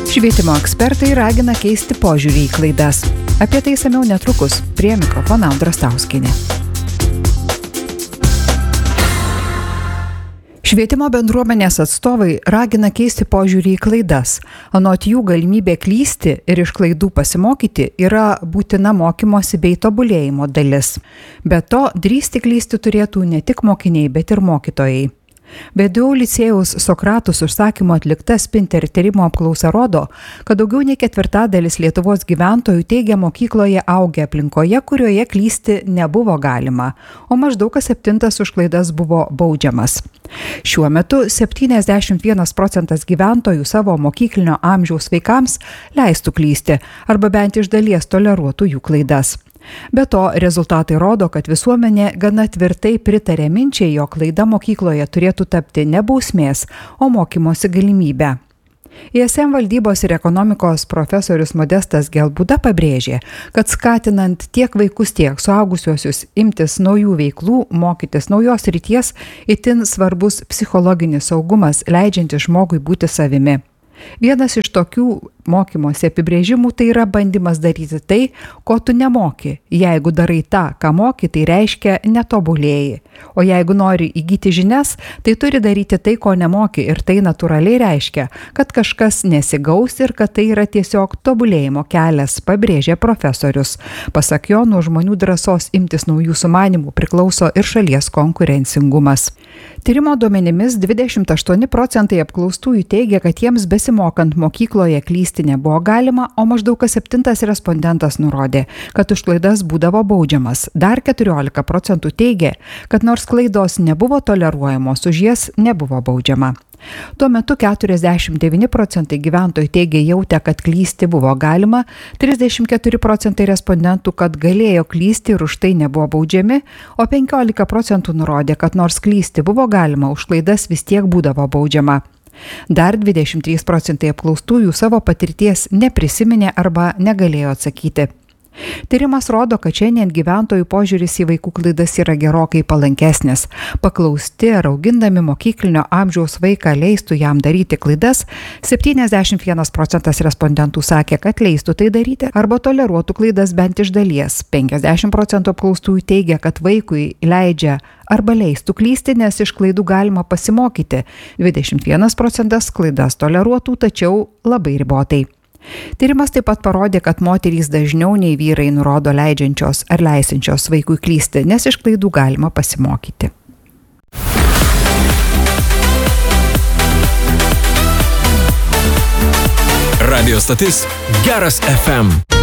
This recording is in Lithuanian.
Švietimo ekspertai ragina keisti požiūrį į klaidas. Apie tai išsamiau netrukus. Prie mikrofono Audra Stauskienė. Švietimo bendruomenės atstovai ragina keisti požiūrį į klaidas. Anot jų galimybė klysti ir iš klaidų pasimokyti yra būtina mokymosi bei tobulėjimo dalis. Be to, drįsti klysti turėtų ne tik mokiniai, bet ir mokytojai. VDU licėjaus Sokratus užsakymo atlikta Spinter tyrimo apklausa rodo, kad daugiau nei ketvirtadalis Lietuvos gyventojų teigia mokykloje augę aplinkoje, kurioje klysti nebuvo galima, o maždaug kas 7 už klaidas buvo baudžiamas. Šiuo metu 71% gyventojų savo mokyklinio amžiaus vaikams leistų klysti arba bent iš dalies toleruotų jų klaidas. Be to, rezultatai rodo, kad visuomenė gana tvirtai pritarė minčiai, jog klaida mokykloje turėtų tapti ne bausmės, o mokymosi galimybę. ISM valdybos ir ekonomikos profesorius Modestas Gelbūda pabrėžė, kad skatinant tiek vaikus, tiek suaugusiuosius imtis naujų veiklų, mokytis naujos srities, itin svarbus psichologinis saugumas, leidžiantis žmogui būti savimi. Vienas iš tokių mokymosi apibrėžimų tai yra bandymas daryti tai, ko tu nemoki. Jeigu darai tą, ką moki, tai reiškia netobulėji. O jeigu nori įgyti žinias, tai turi daryti tai, ko nemoki, ir tai natūraliai reiškia, kad kažkas nesigaus ir kad tai yra tiesiog tobulėjimo kelias, pabrėžė profesorius. Pasak jo, nuo žmonių drąsos imtis naujų sumanimų priklauso ir šalies konkurencingumas. Tyrimo duomenimis 28% apklaustųjų teigia, kad jiems besimokant mokykloje klysti nebuvo galima, o maždaug kas 7 respondentas nurodė, kad už klaidas būdavo baudžiamas. Dar 14% teigia, kad nors klaidos nebuvo toleruojamos, už jas nebuvo baudžiama. Tuo metu 49% gyventojų teigia jautę, kad klysti buvo galima, 34% respondentų, kad galėjo klysti ir už tai nebuvo baudžiami, o 15% nurodė, kad nors klysti buvo galima, už klaidas vis tiek būdavo baudžiama. Dar 23% apklaustųjų savo patirties neprisiminė arba negalėjo atsakyti. Tyrimas rodo, kad šiandien gyventojų požiūris į vaikų klaidas yra gerokai palankesnis. Paklausti, ar augindami mokyklinio amžiaus vaiką leistų jam daryti klaidas, 71% respondentų sakė, kad leistų tai daryti arba toleruotų klaidas bent iš dalies. 50% apklaustųjų teigia, kad vaikui leidžia arba leistų klysti, nes iš klaidų galima pasimokyti. 21% klaidas toleruotų, tačiau labai ribotai. Tyrimas taip pat parodė, kad moterys dažniau nei vyrai nurodo leidžiančios ar leisinčios vaikui klysti, nes iš klaidų galima pasimokyti. Radio stotis Geras FM.